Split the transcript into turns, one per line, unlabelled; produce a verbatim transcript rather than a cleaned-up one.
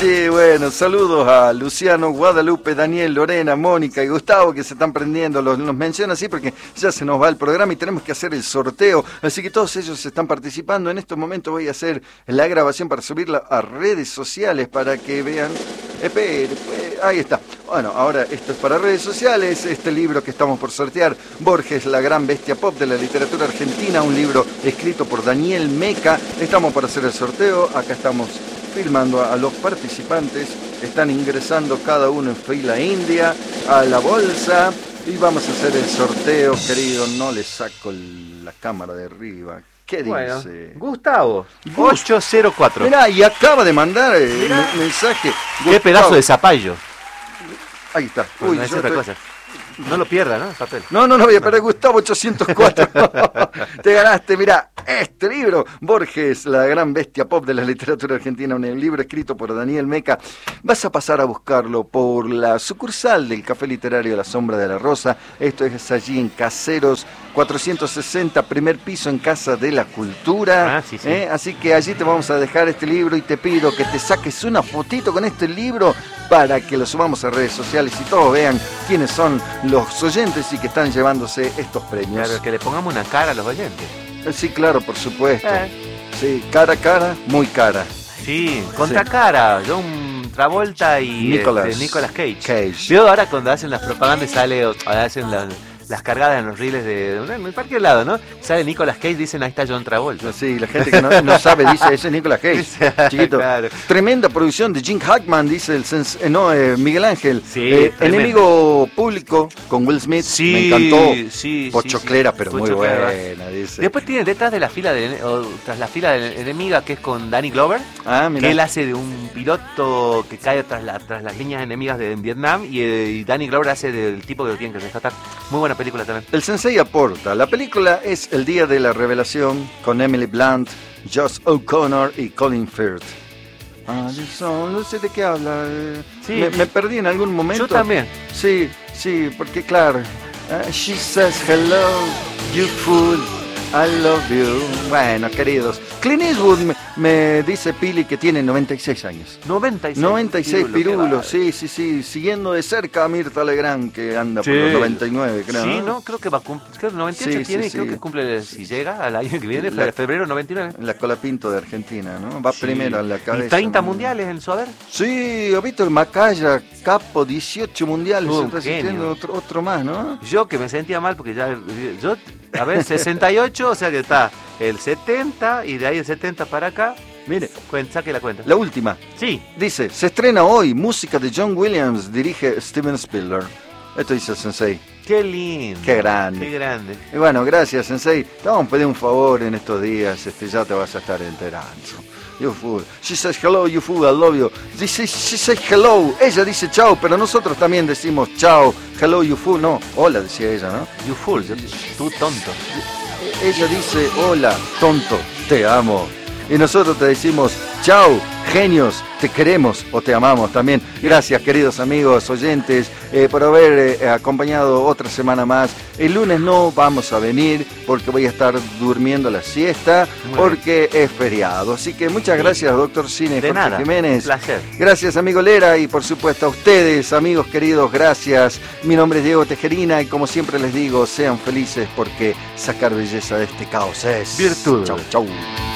Che, bueno, saludos a Luciano, Guadalupe, Daniel, Lorena, Mónica y Gustavo que se están prendiendo, los, los menciono así porque ya se nos va el programa y tenemos que hacer el sorteo, así que todos ellos están participando. En estos momentos voy a hacer la grabación para subirla a redes sociales para que vean. Espere, pues, ahí está. Bueno, ahora esto es para redes sociales, este libro que estamos por sortear, Borges, la gran bestia pop de la literatura argentina, un libro escrito por Daniel Meca. Estamos para hacer el sorteo, acá estamos filmando a los participantes, están ingresando cada uno en fila india a la bolsa y vamos a hacer el sorteo, querido. No le saco la cámara de arriba. ¿Qué
bueno,
dice?
Gustavo,
Gust
ocho cero cuatro.
Mirá, y acaba de mandar el me- mensaje.
Qué
Gustavo.
pedazo de zapallo.
Ahí está.
Uy,
Uy,
no es
yo
otra
estoy-
cosa. No lo pierda, ¿no? El papel.
No, no, no voy a perder, Gustavo ochocientos cuatro. Te ganaste, mirá, este libro, Borges, la gran bestia pop de la literatura argentina, un libro escrito por Daniel Meca. Vas a pasar a buscarlo por la sucursal del Café Literario La Sombra de la Rosa. Esto es allí en Caseros cuatrocientos sesenta, primer piso, en Casa de la Cultura.
Ah, sí, sí.
¿Eh? Así que allí te vamos a dejar este libro y te pido que te saques una fotito con este libro para que lo subamos a redes sociales y todos vean quiénes son los oyentes y que están llevándose estos premios.
Claro, que le pongamos una cara a los oyentes.
Sí, claro, por supuesto.
Eh.
Sí, cara a cara, muy cara.
Sí, contra
Sí.
cara, John Travolta y
Nicolas.
este, Nicolas Cage.
Cage.
Veo ahora cuando hacen las propagandas sale, o hacen las, las cargadas en los reels de, de en cualquier lado, ¿no? Sale Nicolas Cage, dicen ahí está John Travolta.
Sí, la gente que no, no sabe dice, ese es Nicolas Cage, chiquito.
Claro.
Tremenda producción de Jim Hackman, dice el sens eh, no, eh, Miguel Ángel.
Sí,
Eh,
tremendo.
Enemigo Público con Will Smith,
Sí,
me encantó.
sí,
Pochoclera,
sí, sí.
pero muy
Pochoclera.
buena, dice.
Después tiene detrás de la fila de o tras la fila de enemiga que es con Danny Glover,
Ah,
que él
mira.
hace de un piloto que cae tras, la, tras las líneas enemigas de en Vietnam y, eh, y Danny Glover hace del tipo que lo tienen que rescatar. Muy buena película también.
El Sensei aporta. La película es El Día de la Revelación con Emily Blunt, Josh O'Connor y Colin Firth. Ah, eso, no sé de qué habla. eh,
Sí.
Me, me perdí en algún momento.
Yo también.
Sí, sí, porque claro. ah, she says hello, you fool, I love you. Bueno, queridos. Clint Eastwood me, me dice Pili que tiene noventa y seis años.
noventa y seis,
noventa y seis
pirulo, qué
pirulos,
bárbaro.
sí, sí, sí. Siguiendo de cerca a Mirta Legrand, que anda por
Sí.
los noventa y nueve, creo.
Sí, no, creo que va a cumplir. Creo que noventa y ocho
Sí,
tiene
sí,
y creo
sí.
que cumple, si llega al año que viene,
La-
febrero noventa y nueve.
La Colapinto de Argentina, ¿no? Va
Sí.
primero en la cabeza.
Y treinta
¿no?
mundiales en su haber.
Sí, Víctor Macaya, capo, dieciocho mundiales.
Uh,
está
genio.
asistiendo otro, otro más, ¿no?
Yo que me sentía mal porque ya. Yo, a ver, sesenta y ocho, o sea que está el setenta y de ahí el setenta para acá.
Mire,
Cuenta, saque la cuenta.
la última.
Sí.
Dice, se estrena hoy, música de John Williams, dirige Steven Spielberg. Esto dice el Sensei.
Qué lindo.
Qué grande.
Qué grande.
Y bueno, gracias, Sensei. Te vamos a pedir un favor en estos días, este, ya te vas a estar enterando. You fool. She says hello, you fool, I love you. Dice, she says hello. Ella dice chao, pero nosotros también decimos chao. Hello, you fool. No, hola, decía ella, ¿no?
You fool, yo- tú tonto.
Ella dice, hola, tonto, te amo. Y nosotros te decimos, chao, genios, te queremos o te amamos también. Gracias, queridos amigos, oyentes, eh, por haber eh, acompañado otra semana más. El lunes no vamos a venir porque voy a estar durmiendo la siesta,
Muy
porque es feriado. Así que muchas gracias, doctor Cine
De
Jorge
nada,
Jiménez.
un placer.
Gracias, amigo Lera, y por supuesto a ustedes, amigos queridos, gracias. Mi nombre es Diego Tejerina y como siempre les digo, sean felices porque sacar belleza de este caos es
Virtud.
Chau, chau.